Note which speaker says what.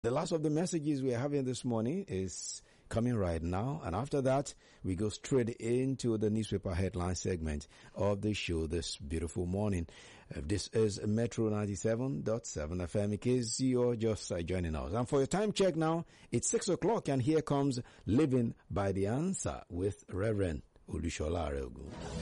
Speaker 1: The last of the messages we are having this morning is coming right now, and after that we go straight into the newspaper headline segment of the show this beautiful morning. This is Metro 97.7 FM in case you're just joining us. And for your time check now, it's 6 o'clock, and here comes Living by the Answer with Reverend Olushola Areogun.